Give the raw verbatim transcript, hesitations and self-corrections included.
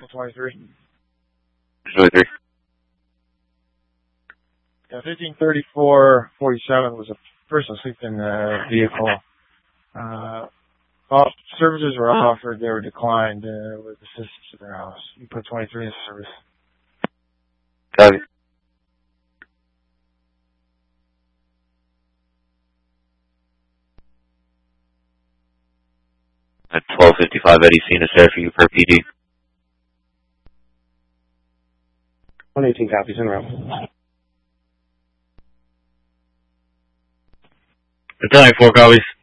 twenty-three. twenty-three. Yeah, fifteen thirty-four forty-seven was a person sleeping in the vehicle. Uh, all services were offered, they were declined uh, with assistance to their house. You put twenty-three in service. Copy. At twelve fifty-five, Eddie, seen a sheriff for you per P D. one eighteen copies in row. Battalion, four copies.